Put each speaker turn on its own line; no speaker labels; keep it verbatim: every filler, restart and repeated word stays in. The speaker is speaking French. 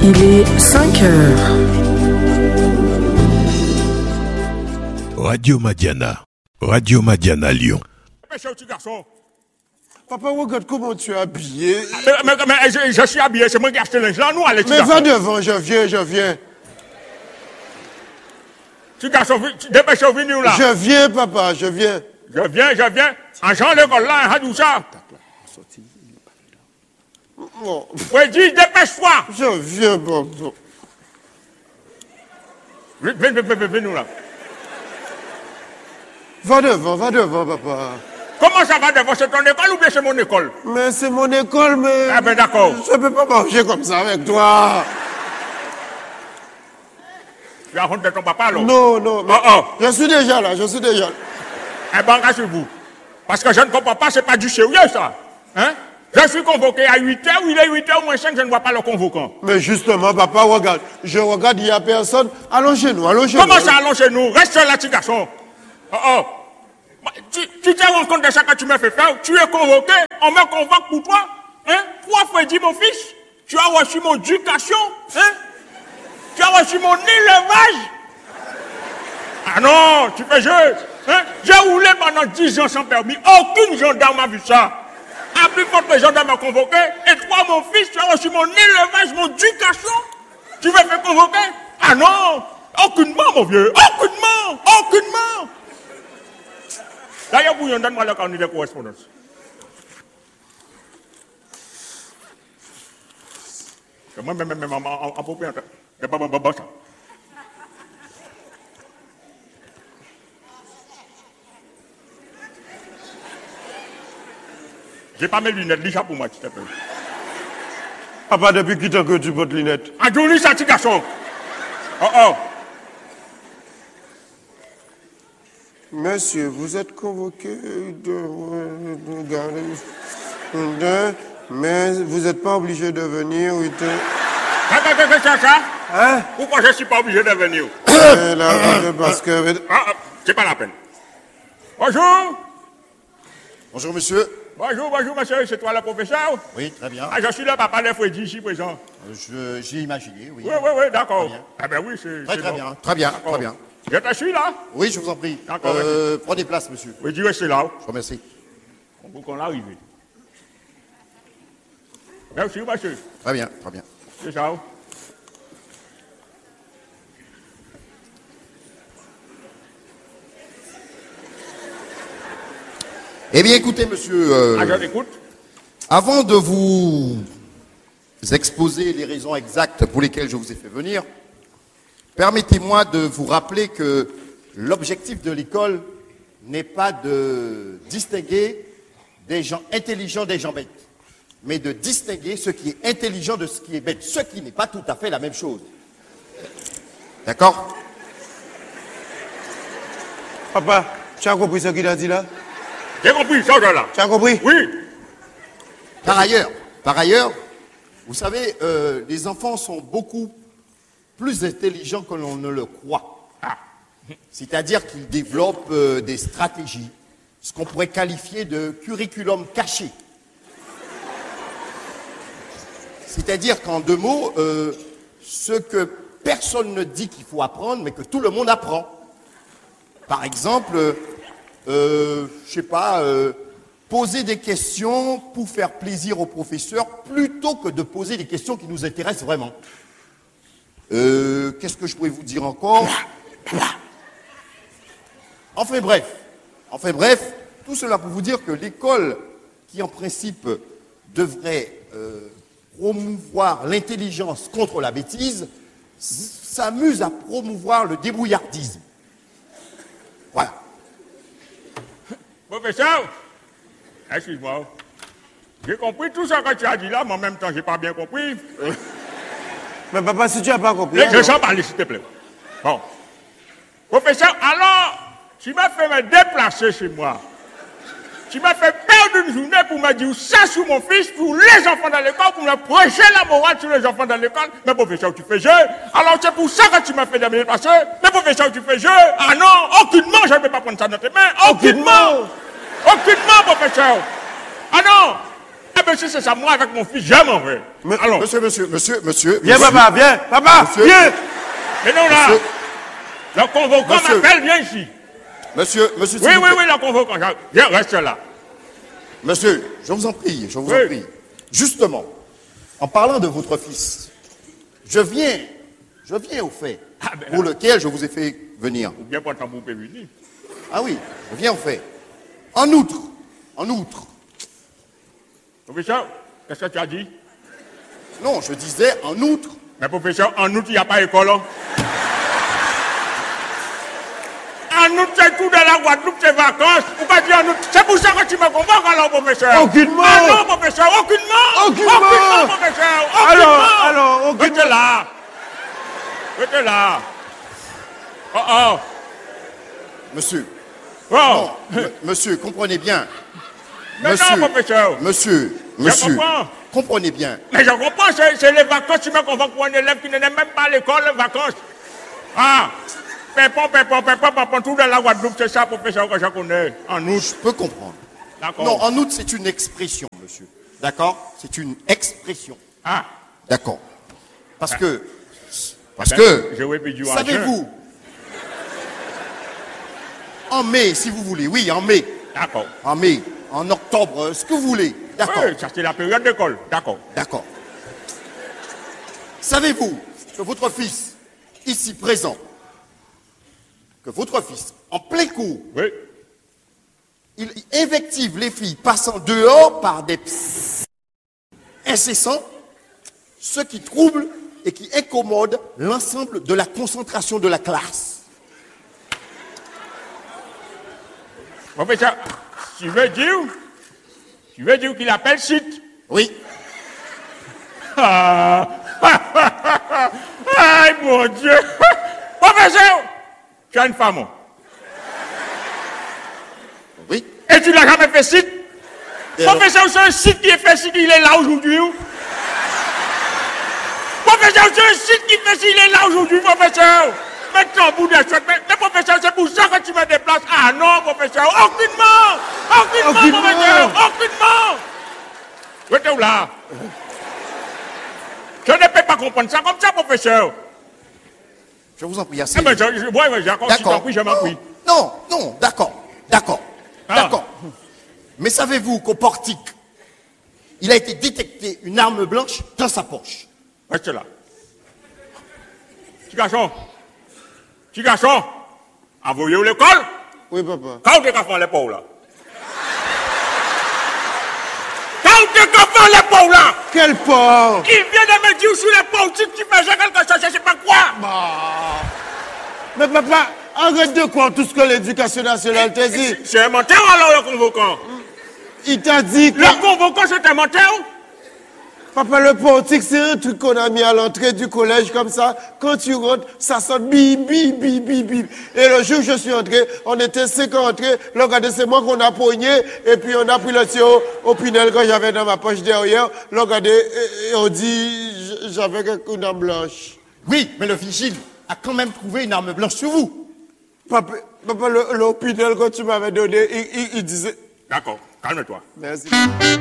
Il est cinq heures.
Radio Madiana. Radio Madiana Lyon.
Mes petit garçon.
Papa, regarde comment tu es habillé.
Mais, mais, mais je, je suis habillé, c'est moi qui ai acheté le linge. Là, nous, allez,
Mais va devant, je viens, je viens.
Tu garçon, dépêche-toi, venez là.
Je viens, papa, je viens.
Je viens, je viens. En genre l'école là, un tout ça.
Oh.
Oui, dis, dépêche-toi.
Je viens, papa.
Viens, viens, viens, viens, viens, nous là.
Va devant, va devant, papa.
Comment ça va devant? C'est ton école ou bien c'est mon école?
Mais c'est mon école, mais...
Ah ben d'accord.
Je ne peux pas marcher comme ça avec toi.
Tu as honte de ton papa alors?
Non, non, mais...
Oh, oh.
Je suis déjà là, je suis déjà là.
Eh ben, rassurez-vous. Parce que je ne comprends pas, c'est pas du sérieux ça. Hein? Je suis convoqué à huit heures, il est huit heures moins cinq, je ne vois pas le convoquant.
Mais justement, papa, regarde. Je regarde, il n'y a personne. Allons chez nous, allons chez nous.
Comment ça, allons chez nous? Reste là, petit garçon. Oh, oh. Tu, tu te rends compte de ça que tu m'as fait faire? Tu es convoqué, on me convoque pour toi? Hein? Trois fois dit mon fils, tu as reçu mon éducation? Hein? Tu as reçu mon élevage? Ah non, tu fais jeu. Hein? J'ai roulé pendant dix ans sans permis, aucune gendarme n'a vu ça. À plus forte, les gendarmes m'ont convoqué, et toi, mon fils, tu as reçu mon élevage, mon éducation? Tu veux faire convoquer? Ah non, aucunement, mon vieux, aucunement, aucunement. D'ailleurs, vous, donne-moi le carnet de correspondance. Moi, même, même, même, en propriétaire. C'est pas bon, bon, ça. J'ai pas mes lunettes, lis ça pour moi, s'il te plaît.
Papa, depuis qui t'as que tu portes lunettes?
Ah, tu lis ça, petit garçon. Oh, oh.
Monsieur, vous êtes convoqué de, de, de mais vous n'êtes pas obligé de venir. Oui, de...
Qu'est-ce que c'est ça?
Hein?
Pourquoi je ne suis pas obligé de venir?
Euh, là, parce que...
Ah, ah, c'est pas la peine. Bonjour.
Bonjour, monsieur.
Bonjour, bonjour, monsieur. C'est toi le professeur?
Oui, très bien.
Ah, je suis le papa de Freddy, ici présent.
Je, j'ai imaginé, oui.
Oui, oui, oui, d'accord.
Très bien.
Ah ben oui, c'est...
Très,
c'est
très
bon.
bien, très bien,
D'accord.
très bien.
Je te suis là?
Oui, je vous en prie.
D'accord,
Euh, prenez place, monsieur.
Oui, dis restez là.
Je vous remercie.
Pour qu'on arrive. Merci, monsieur.
Très bien, très bien.
C'est ça.
Eh bien, écoutez, monsieur, euh,
Ah, je t'écoute.
avant de vous exposer les raisons exactes pour lesquelles je vous ai fait venir, permettez-moi de vous rappeler que l'objectif de l'école n'est pas de distinguer des gens intelligents des gens bêtes, mais de distinguer ce qui est intelligent de ce qui est bête, ce qui n'est pas tout à fait la même chose. D'accord?
Papa, tu as compris ce qu'il a dit là?
J'ai compris, ça, là.
Tu as compris?
Oui.
Par ailleurs, par ailleurs, vous savez, euh, les enfants sont beaucoup plus intelligents que l'on ne le croit.
Ah.
C'est-à-dire qu'ils développent euh, des stratégies, ce qu'on pourrait qualifier de curriculum caché. C'est-à-dire qu'en deux mots, euh, ce que personne ne dit qu'il faut apprendre, mais que tout le monde apprend. Par exemple, euh, je sais pas, euh, poser des questions pour faire plaisir au professeur plutôt que de poser des questions qui nous intéressent vraiment. Euh, qu'est-ce que je pourrais vous dire encore? Enfin bref, enfin bref, tout cela pour vous dire que l'école, qui en principe devrait euh, promouvoir l'intelligence contre la bêtise, s'amuse à promouvoir le débrouillardisme. Voilà.
Professeur, excuse-moi. J'ai compris tout ça que tu as dit là, mais en même temps, je n'ai pas bien compris.
Mais papa, si tu n'as pas compris...
Je sens parler, s'il te plaît. Bon. Professeur, alors, tu m'as fait me déplacer chez moi. Tu m'as fait perdre une journée pour me dire ça sur mon fils, pour les enfants dans l'école, pour me prêcher la morale sur les enfants dans l'école. Mais professeur, tu fais jeu. Alors c'est pour ça que tu m'as fait me déplacer. Mais professeur, tu fais jeu. Ah non, aucunement, je ne vais pas prendre ça dans tes mains. Aucunement. Aucunement, professeur. Ah non. Eh mais si c'est ça, moi avec mon fils, je m'en vais.
Mais,
Allons.
Monsieur, monsieur, monsieur, monsieur.
Viens,
monsieur,
papa, viens. Papa,
Monsieur.
viens.
Mais non, là.
Monsieur.
Le convoquant
Monsieur.
m'appelle, viens ici.
Monsieur, monsieur.
Oui,
s'il vous
oui,
plaît.
oui, le convoquant. Viens, reste là.
Monsieur, je vous en prie, je vous
Oui.
en prie. Justement, en parlant de votre fils, je viens, je viens au fait
Ah, ben,
pour lequel je vous ai fait venir.
Ou bien pour tambour venir.
Ah oui, je viens au fait. En outre, en outre,
Professeur, qu'est-ce que tu as dit?
non, je disais en outre,
Mais professeur, en août, il n'y a pas d'école. Hein? En août, c'est tout de la Guadeloupe, c'est vacances. Pourquoi dire en août? C'est pour ça que tu me convoques alors, professeur.
Aucunement.
Ah non, professeur, aucunement.
Aucunement.
Aucunement, professeur. Aucunement.
Alors, alors, aucunement.
Restez là. Restez là. Oh, oh.
monsieur,
Oh.
non, m- monsieur, comprenez bien.
Mais
Monsieur,
non, professeur.
monsieur, monsieur,
comprends.
comprenez bien.
Mais je comprends, c'est c'est les vacances. Tu me convoques pour un élève qui n'est même pas à l'école, les vacances. Ah. Pépon, pépon, pépon, pépon, tout de la Guadeloupe, c'est ça, professeur, que je connais. En août.
Je peux comprendre.
D'accord.
Non, en outre, c'est une expression, monsieur. D'accord? C'est une expression.
Ah.
D'accord. Parce que, parce
Ben,
que,
je vais pédir en
savez-vous, en mai, si vous voulez, oui, en mai,
D'accord.
en mai, en octobre, ce que vous voulez. D'accord,
Oui, ça c'est la période d'école. D'accord.
d'accord. Savez-vous que votre fils, ici présent, que votre fils, en plein cours,
Oui.
il invective les filles passant dehors par des psst incessants, ce qui trouble et qui incommode l'ensemble de la concentration de la classe.
Professeur, tu veux dire, tu veux dire qu'il appelle site?
Oui,
Ah. Aïe, mon Dieu. Professeur, tu as une femme.
oui.
Et tu n'as jamais fait site?
Et alors?
Professeur, c'est un site qui est fait site, il est là aujourd'hui. Professeur, c'est un site qui fait site, il est là aujourd'hui, professeur. Maintenant, au bout de la chouette, mais, mais professeur, c'est pour ça que tu me déplaces. Ah non, professeur, aucunement. Aucunement,
Aucunement.
professeur, aucunement. Restez où là? Je ne peux pas comprendre ça comme ça, professeur.
Je vous en prie, assez.
Eh ben, je, je, ouais, ouais, d'accord, si t'en
D'accord.
prie, je m'en prie.
Non, non, d'accord, d'accord,
Ah.
d'accord. Mais savez-vous qu'au portique, il a été détecté une arme blanche dans sa poche?
Reste là. Petit garçon. Petit garçon. Envoyez-vous l'école?
Oui, papa.
Quand t'es qu'à faire l'épaule là? Quand t'es qu'à faire l'épaule là?
Quel porc.
Il vient de me dire sur l'épaule, si tu fais quelque chose, je sais pas quoi.
Mais papa, arrête de croire tout ce que l'éducation nationale t'a dit.
C'est un menteur alors le convoquant?
Il t'a dit que...
Le convoquant c'est un menteur?
Papa, le portique, c'est un truc qu'on a mis à l'entrée du collège comme ça. Quand tu rentres, ça sonne bip, bip, bip, bip, bip. Et le jour où je suis entré, on était cinq entrés. Là, regardez, c'est moi qu'on a pogné. Et puis, on a pris le tuyau au Pinel que j'avais dans ma poche derrière. Là, regardez, et, et on dit, j'avais une arme blanche.
Oui, mais le vigile a quand même trouvé une arme blanche sur vous.
Papa, papa le, le Pinel que tu m'avais donné, il, il, il disait...
D'accord, calme-toi.
Merci.